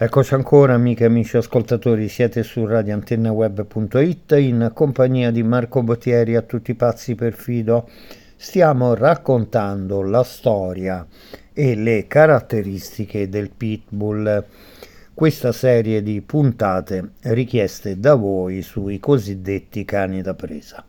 Eccoci ancora, amiche e amici ascoltatori, siete su radioantennaweb.it in compagnia di Marco Bottieri, a tutti pazzi per Fido. Stiamo raccontando la storia e le caratteristiche del Pitbull. Questa serie di puntate richieste da voi sui cosiddetti cani da presa.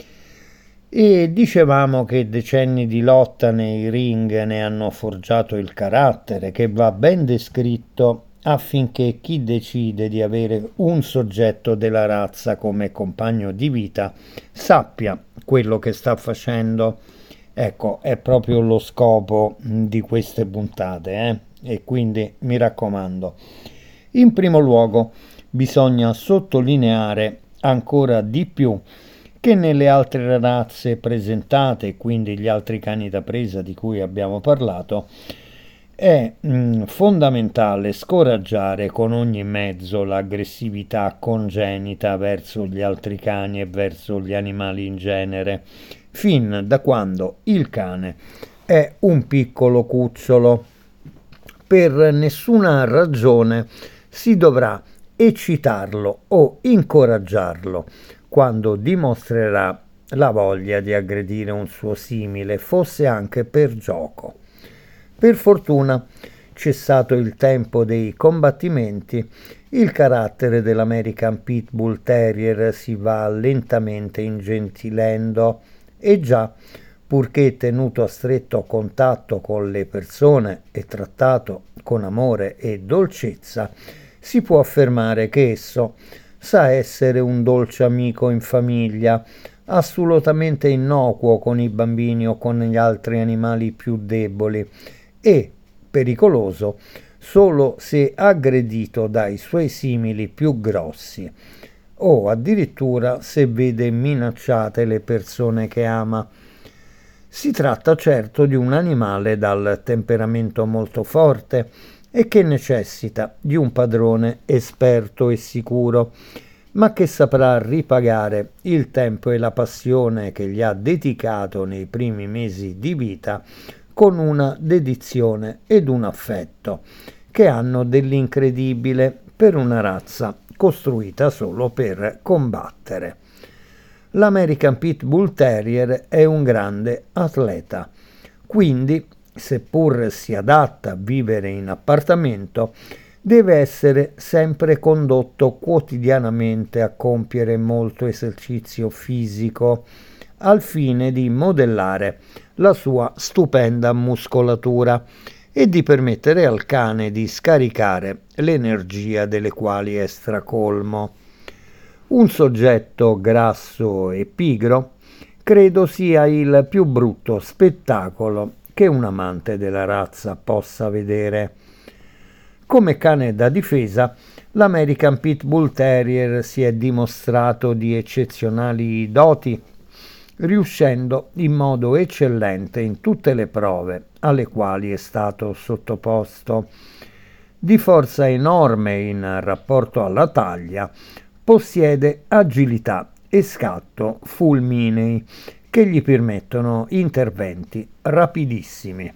E dicevamo che decenni di lotta nei ring ne hanno forgiato il carattere, che va ben descritto affinché chi decide di avere un soggetto della razza come compagno di vita sappia quello che sta facendo. Ecco, è proprio lo scopo di queste puntate, e quindi mi raccomando. In primo luogo bisogna sottolineare ancora di più che nelle altre razze presentate, quindi gli altri cani da presa di cui abbiamo parlato, è fondamentale scoraggiare con ogni mezzo l'aggressività congenita verso gli altri cani e verso gli animali in genere, fin da quando il cane è un piccolo cucciolo. Per nessuna ragione si dovrà eccitarlo o incoraggiarlo quando dimostrerà la voglia di aggredire un suo simile, fosse anche per gioco. Per fortuna, cessato il tempo dei combattimenti, il carattere dell'American Pitbull Terrier si va lentamente ingentilendo e già, purché tenuto a stretto contatto con le persone e trattato con amore e dolcezza, si può affermare che esso sa essere un dolce amico in famiglia, assolutamente innocuo con i bambini o con gli altri animali più deboli e pericoloso solo se aggredito dai suoi simili più grossi o addirittura se vede minacciate le persone che ama. Si tratta certo di un animale dal temperamento molto forte e che necessita di un padrone esperto e sicuro, ma che saprà ripagare il tempo e la passione che gli ha dedicato nei primi mesi di vita con una dedizione ed un affetto che hanno dell'incredibile per una razza costruita solo per combattere. L'American Pitbull Terrier è un grande atleta, quindi, seppur si adatta a vivere in appartamento, deve essere sempre condotto quotidianamente a compiere molto esercizio fisico al fine di modellare la sua stupenda muscolatura e di permettere al cane di scaricare l'energia delle quali è stracolmo. Un soggetto grasso e pigro credo sia il più brutto spettacolo che un amante della razza possa vedere. Come cane da difesa, l'American Pitbull Terrier si è dimostrato di eccezionali doti, riuscendo in modo eccellente in tutte le prove alle quali è stato sottoposto. Di forza enorme in rapporto alla taglia, possiede agilità e scatto fulminei che gli permettono interventi rapidissimi.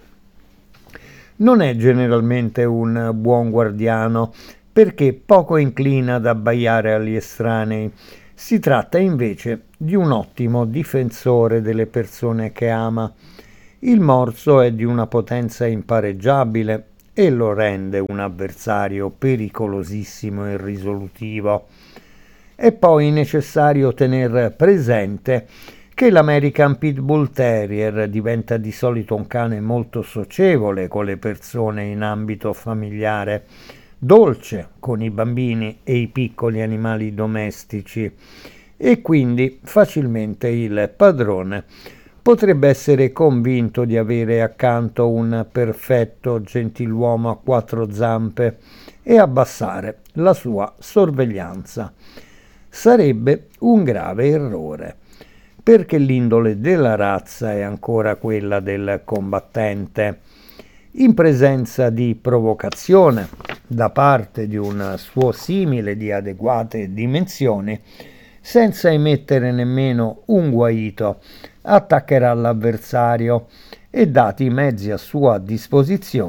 Non è generalmente un buon guardiano perché poco inclina ad abbaiare agli estranei. Si tratta invece di un ottimo difensore delle persone che ama. Il morso è di una potenza impareggiabile e lo rende un avversario pericolosissimo e risolutivo. È poi necessario tener presente che l'American Pitbull Terrier diventa di solito un cane molto socievole con le persone in ambito familiare, dolce con i bambini e i piccoli animali domestici e quindi facilmente il padrone potrebbe essere convinto di avere accanto un perfetto gentiluomo a quattro zampe e abbassare la sua sorveglianza. Sarebbe un grave errore, perché l'indole della razza è ancora quella del combattente. In presenza di provocazione da parte di un suo simile di adeguate dimensioni, senza emettere nemmeno un guaito, attaccherà l'avversario e, dati i mezzi a sua disposizione,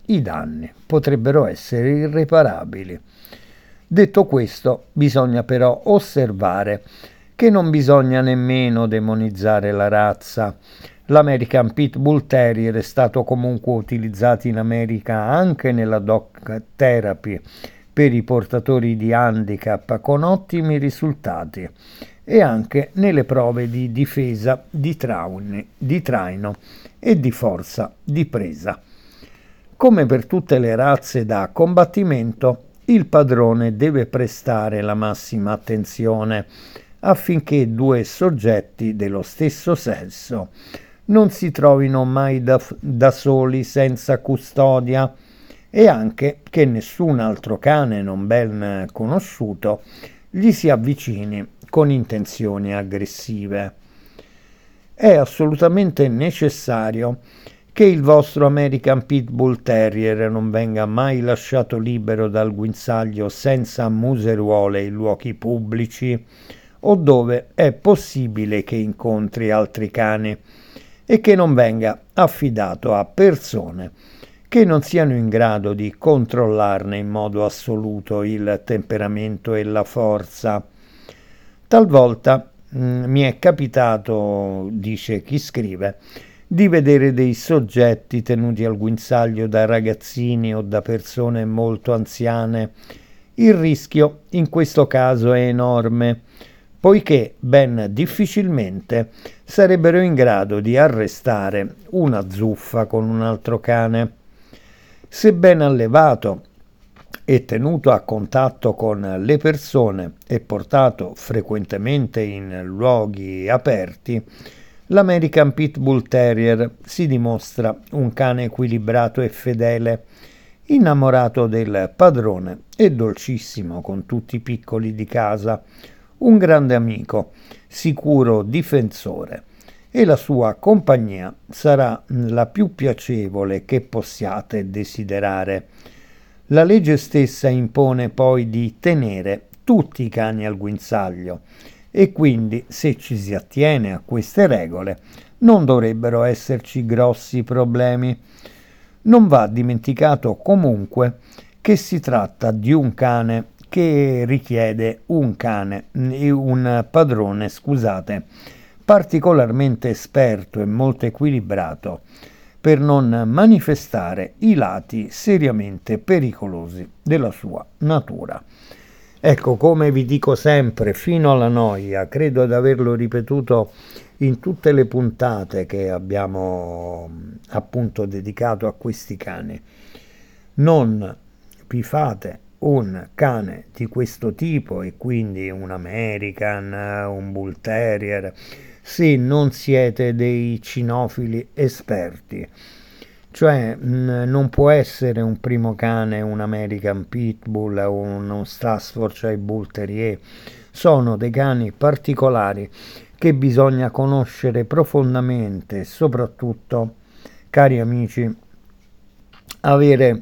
i danni potrebbero essere irreparabili. Detto questo, bisogna però osservare che non bisogna nemmeno demonizzare la razza. L'American Pit Bull Terrier è stato comunque utilizzato in America anche nella dog therapy per i portatori di handicap con ottimi risultati e anche nelle prove di difesa di traino e di forza di presa. Come per tutte le razze da combattimento, il padrone deve prestare la massima attenzione affinché due soggetti dello stesso sesso non si trovino mai da soli senza custodia e anche che nessun altro cane non ben conosciuto gli si avvicini con intenzioni aggressive. È assolutamente necessario che il vostro American Pit Bull Terrier non venga mai lasciato libero dal guinzaglio senza museruole in luoghi pubblici o dove è possibile che incontri altri cani e che non venga affidato a persone che non siano in grado di controllarne in modo assoluto il temperamento e la forza. Talvolta mi è capitato, dice chi scrive, di vedere dei soggetti tenuti al guinzaglio da ragazzini o da persone molto anziane. Il rischio in questo caso è enorme, poiché ben difficilmente sarebbero in grado di arrestare una zuffa con un altro cane. Se ben allevato e tenuto a contatto con le persone e portato frequentemente in luoghi aperti, l'American Pit Bull Terrier si dimostra un cane equilibrato e fedele, innamorato del padrone e dolcissimo con tutti i piccoli di casa, un grande amico, sicuro difensore, e la sua compagnia sarà la più piacevole che possiate desiderare. La legge stessa impone poi di tenere tutti i cani al guinzaglio e quindi, se ci si attiene a queste regole, non dovrebbero esserci grossi problemi. Non va dimenticato comunque che si tratta di un cane che richiede un padrone, particolarmente esperto e molto equilibrato per non manifestare i lati seriamente pericolosi della sua natura. Ecco, come vi dico sempre, fino alla noia, credo di averlo ripetuto in tutte le puntate che abbiamo appunto dedicato a questi cani. Non vi fate un cane di questo tipo, e quindi un American, un Bull Terrier, se non siete dei cinofili esperti. Cioè non può essere un primo cane un American Pitbull o uno Staffordshire Bull Terrier. Sono dei cani particolari che bisogna conoscere profondamente e soprattutto, cari amici, avere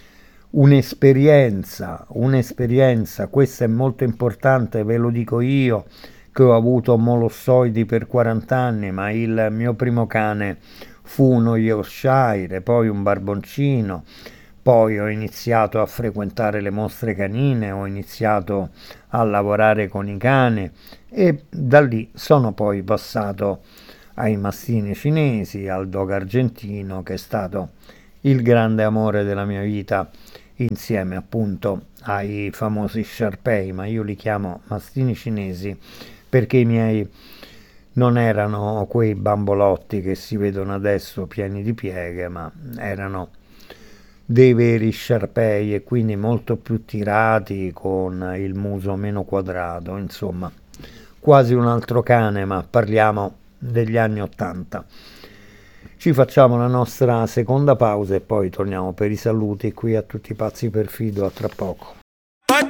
un'esperienza, questa è molto importante, ve lo dico io che ho avuto molossoidi per 40 anni, ma il mio primo cane fu uno Yorkshire, poi un barboncino, poi ho iniziato a frequentare le mostre canine, ho iniziato a lavorare con i cani e da lì sono poi passato ai mastini cinesi, al dog argentino, che è stato il grande amore della mia vita, insieme appunto ai famosi Sharpei, ma io li chiamo mastini cinesi perché i miei non erano quei bambolotti che si vedono adesso pieni di pieghe, ma erano dei veri Sharpei e quindi molto più tirati, con il muso meno quadrato, insomma quasi un altro cane, ma parliamo degli anni '80. Ci facciamo la nostra seconda pausa e poi torniamo per i saluti qui a Tutti Pazzi per Fido. A tra poco.